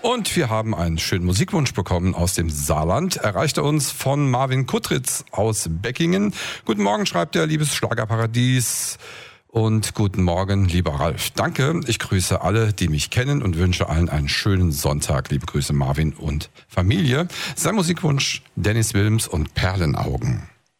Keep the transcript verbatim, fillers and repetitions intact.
Und wir haben einen schönen Musikwunsch bekommen aus dem Saarland. Erreichte uns von Marvin Kuttritz aus Beckingen. Guten Morgen, schreibt er, liebes Schlagerparadies. Und guten Morgen, lieber Ralf. Danke, ich grüße alle, die mich kennen und wünsche allen einen schönen Sonntag. Liebe Grüße, Marvin und Familie. Sein Musikwunsch, Dennis Wilms und Perlenaugen.